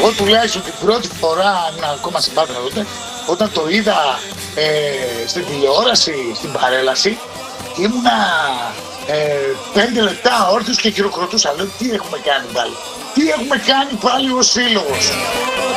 Εγώ τουλάχιστον την πρώτη φορά, ήμουν ακόμα στην Πάτρα τότε, όταν το είδα στην τηλεόραση, στην παρέλαση, ήμουνα 5 λεπτά όρθιος και χειροκροτούσα. Λέω, τι έχουμε κάνει πάλι. Τι έχουμε κάνει πάλι ως σύλλογος.